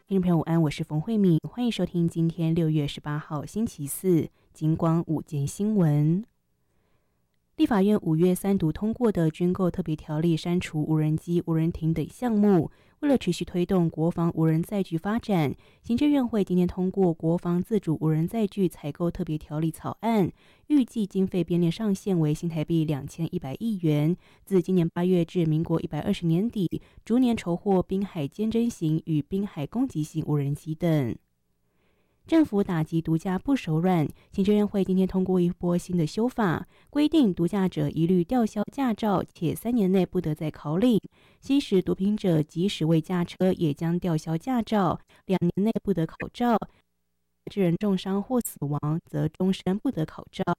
听众朋友午安，我是冯慧敏，欢迎收听今天6月18号星期四金光午间新闻。立法院5月3读通过的军购特别条例删除无人机、无人艇等项目，为了持续推动国防无人载具发展，行政院会今天通过国防自主无人载具采购特别条例草案，预计经费编列上限为新台币2100亿元，自今年8月至民国120年底，逐年筹获滨海监侦型与滨海攻击型无人机等。政府打击毒驾不手软，行政院会今天通过一波新的修法，规定毒驾者一律吊销驾照，且3年内不得再考领；吸食毒品者即使未驾车，也将吊销驾照，2年内不得考照；致人重伤或死亡，则终身不得考照。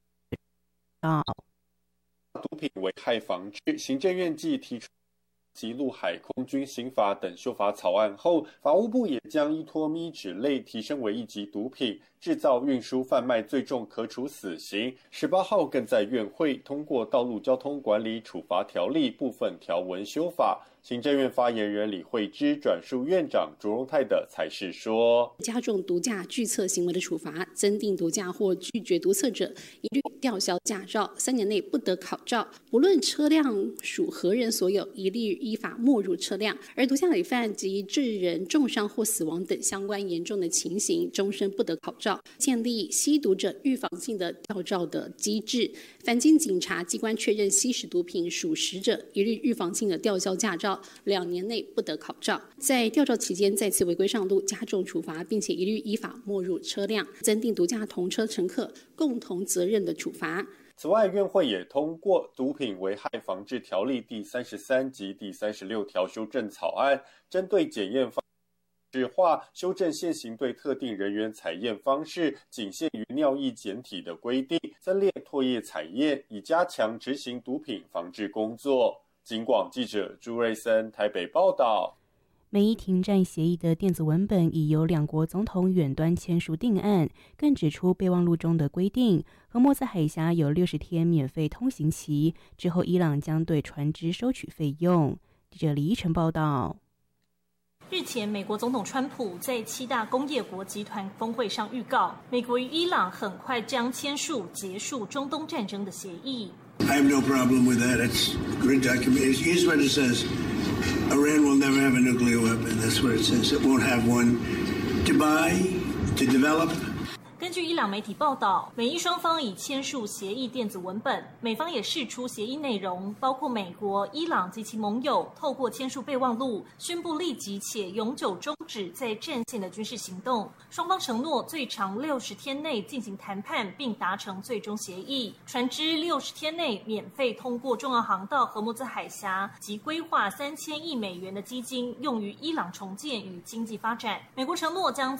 毒品危害防治，行政院继提出及陆海空军刑法等修法草案后，法务部也将依托咪脂类提升为1级毒品，制造、运输、贩卖最重可处死刑。18号更在院会通过《道路交通管理处罚条例》部分条文修法。行政院发言人李惠芝转述院长卓荣泰的采释说， 加重毒驾拒测行为的处罚，增订毒驾或拒绝毒测者一律吊销驾照，3年内不得考照，不论车辆属何人所有，一律依法没入车辆。而毒驾累犯及致人重伤或死亡等相关严重的情形，终身不得考照。建立吸毒者预防性的吊照的机制，凡经警察机关确认吸食毒品属实者，一律预防性的吊销驾照，2年内不得考照。在吊照期间再次违规上路，加重处罚，并且一律依法没入车辆，增订毒驾同车乘客共同责任的处罚。 此外，院会也通过《毒品危害防治条例》第33及第36条修正草案，针对检验方式化修正现行对特定人员采验方式仅限于尿液检体的规定，增列唾液采验，以加强执行毒品防治工作。警广记者朱瑞森台北报道。 美伊停战协议的电子文本已由2国总统远端签署定案，更指出备忘录中的规定，荷莫兹海峡有60天免费通行期，之后伊朗将对船只收取费用。记者李依晨报道。 日前，美国总统川普在7大工业国集团峰会上预告，美国与伊朗很快将签署结束中东战争的协议。 I have no problem with that. It's a good document. Here's what it says. Iran will never have a nuclear weapon. That's what it says. It won't have one to buy, to develop. 根据伊朗媒体报道，美伊双方已签署协议电子文本，美方也释出协议内容，包括美国、伊朗及其盟友透过签署备忘录，宣布立即且永久终止在战线的军事行动。双方承诺最长60天内进行谈判，并达成最终协议。船只60天内免费通过重要航道荷莫兹海峡，及规划3000亿美元的基金用于伊朗重建与经济发展。美国承诺将